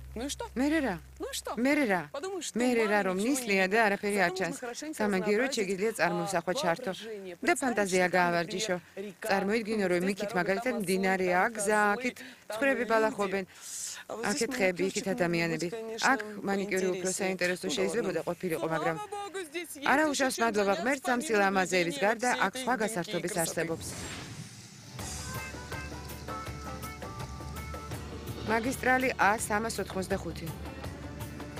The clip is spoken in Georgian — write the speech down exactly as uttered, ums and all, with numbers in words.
Ну и что? მერე რა? Ну и что? მერე რა? Подумай, что მერე რა мало რომ ничего ნისლია не და видно. არაფერი არ Зато ჩანს. нужно хорошенько სამაგიეროდ разнообразить, შეგიძლია წარმოსახვათ а, ჩარტო. воображение. და Представить, ფანტაზია что там, გაავარჯიშო. например, река, წარმოიდგინო რომ здесь იქით дорога, მაგალითად там მდინარეა, отзывы, გზა, там აქეთ козлы, ცხრები там ბალახობენ. люди. А вот здесь აქეთ ხეები, იქით маникюрчик мог бы быть, ადამიანები. конечно, აქ მანიკიური უფრო поинтереснее. საინტერესო Ну да შეიძლებოდა ладно. ყოფილიყო, მაგრამ Слава богу, здесь есть არა еще უშავს чем მადლობა заняться, ღმერთს ამ помимо სილამაზეების наблюдения გარდა всей აქ этой სხვა дымки и გასართობიც красоты. არსებობს. მაგისტრალი A სამას ოთხმოცდახუთი